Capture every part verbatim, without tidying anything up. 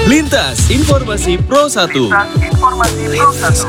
Lintas Informasi Pro satu. Informasi Pro satu.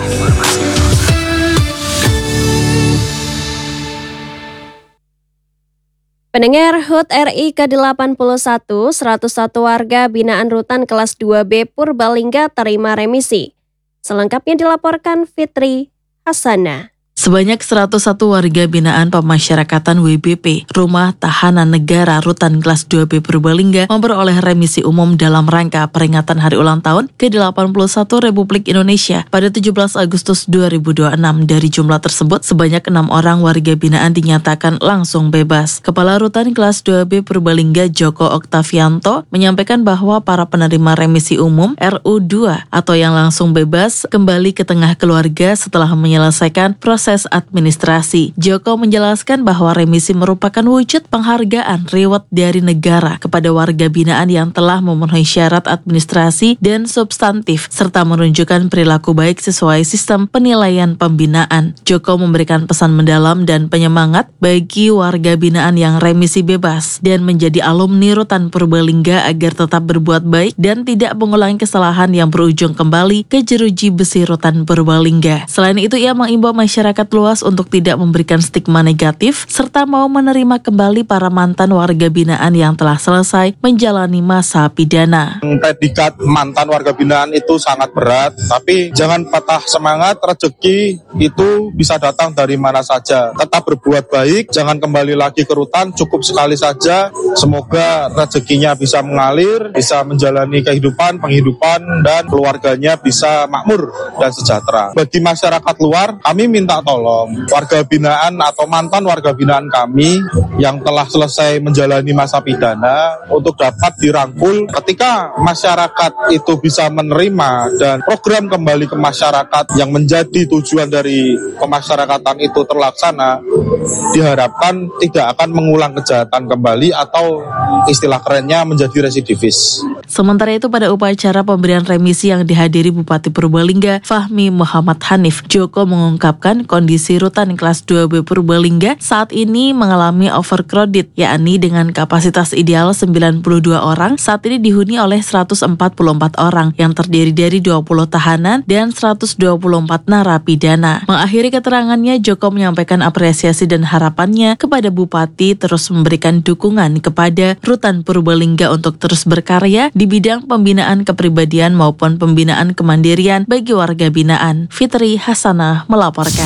Pendengar, H U T R I ke delapan puluh satu, seratus satu warga binaan rutan kelas dua B Purbalingga terima remisi. Selengkapnya dilaporkan Fitri Hasanah. Sebanyak seratus satu warga binaan pemasyarakatan W B P Rumah Tahanan Negara Rutan Kelas dua B Purbalingga memperoleh remisi umum dalam rangka peringatan Hari Ulang Tahun ke delapan puluh satu Republik Indonesia pada tujuh belas Agustus dua ribu dua puluh enam. Dari jumlah tersebut, sebanyak enam orang warga binaan dinyatakan langsung bebas. Kepala Rutan Kelas dua B Purbalingga Joko Oktavianto menyampaikan bahwa para penerima remisi umum R U dua atau yang langsung bebas kembali ke tengah keluarga setelah menyelesaikan proses administrasi. Joko menjelaskan bahwa remisi merupakan wujud penghargaan reward dari negara kepada warga binaan yang telah memenuhi syarat administrasi dan substantif serta menunjukkan perilaku baik sesuai sistem penilaian pembinaan. Joko memberikan pesan mendalam dan penyemangat bagi warga binaan yang remisi bebas dan menjadi alumni Rutan Purbalingga agar tetap berbuat baik dan tidak mengulangi kesalahan yang berujung kembali ke jeruji besi Rutan Purbalingga. Selain itu, ia mengimbau masyarakat luas untuk tidak memberikan stigma negatif serta mau menerima kembali para mantan warga binaan yang telah selesai menjalani masa pidana. Predikat mantan warga binaan itu sangat berat, tapi jangan patah semangat, rezeki itu bisa datang dari mana saja. Tetap berbuat baik, jangan kembali lagi ke rutan, cukup sekali saja. Semoga rezekinya bisa mengalir, bisa menjalani kehidupan, penghidupan, dan keluarganya bisa makmur dan sejahtera. Bagi masyarakat luar, kami minta tolong warga binaan atau mantan warga binaan kami yang telah selesai menjalani masa pidana untuk dapat dirangkul ketika masyarakat itu bisa menerima dan program kembali ke masyarakat yang menjadi tujuan dari pemasyarakatan itu terlaksana, diharapkan tidak akan mengulang kejahatan kembali atau istilah kerennya menjadi residivis. Sementara itu, pada upacara pemberian remisi yang dihadiri Bupati Purbalingga Fahmi Muhammad Hanif, Joko mengungkapkan kondisi Rutan Kelas dua B Purbalingga saat ini mengalami overcrowded, yakni dengan kapasitas ideal sembilan puluh dua orang, saat ini dihuni oleh seratus empat puluh empat orang yang terdiri dari dua puluh tahanan dan seratus dua puluh empat narapidana. Mengakhiri keterangannya, Joko menyampaikan apresiasi dan harapannya kepada Bupati terus memberikan dukungan kepada Rutan Purbalingga untuk terus berkarya di bidang pembinaan kepribadian maupun pembinaan kemandirian bagi warga binaan. Fitri Hasanah melaporkan.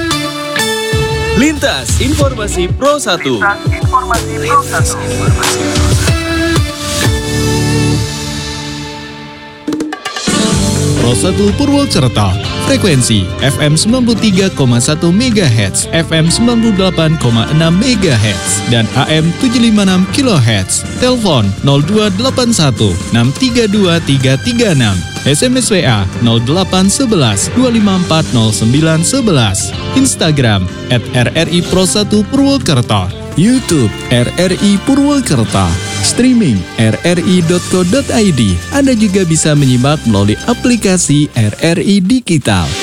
Lintas Informasi Pro satu. Lintas Informasi Pro satu. Pro satu Purwokerto, frekuensi F M sembilan puluh tiga koma satu megahertz, F M sembilan puluh delapan koma enam megahertz, dan A M tujuh ratus lima puluh enam kilohertz. Telepon nol dua delapan satu enam tiga dua tiga tiga enam. S M S W A nol delapan satu satu dua lima empat nol sembilan satu satu. Instagram at R R I Pro satu Purwokerto. YouTube R R I Purwokerto. Streaming r r i dot co dot i d. Anda juga bisa menyimak melalui aplikasi R R I Digital.